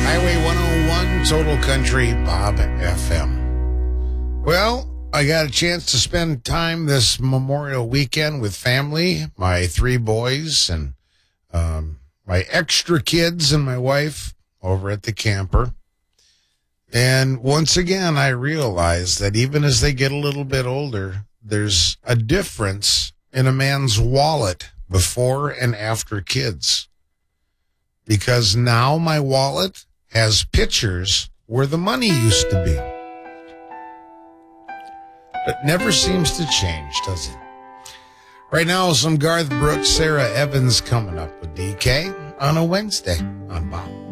Highway 101, Total Country, Bob FM. Well, I got a chance to spend time this Memorial weekend with family, my three boys, and my extra kids and my wife over at the camper. And once again, I realized that even as they get a little bit older, there's a difference in a man's wallet before and after kids. Because now my wallet has pictures where the money used to be. It never seems to change, does it? Right now, some Garth Brooks, Sarah Evans coming up with DK on a Wednesday on Bob.